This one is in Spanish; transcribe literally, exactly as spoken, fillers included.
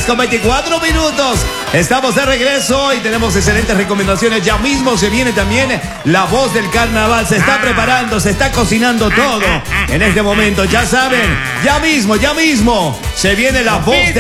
con veinticuatro minutos. Estamos de regreso y tenemos excelentes recomendaciones. Ya mismo se viene también la voz del carnaval. Se está preparando, se está cocinando todo en este momento. Ya saben, ya mismo, ya mismo se viene la voz del